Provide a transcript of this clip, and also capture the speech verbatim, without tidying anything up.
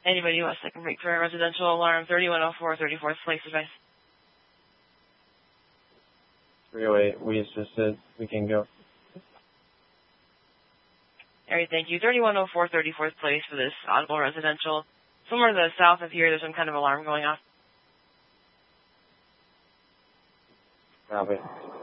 Anybody who has second break for a residential alarm, thirty-one oh four, thirty-fourth place advice. three oh eight, we assisted. We can go. Alright, thank you. thirty-one oh four, thirty-fourth place for this audible residential. Somewhere to the south of here, there's some kind of alarm going off. Copy.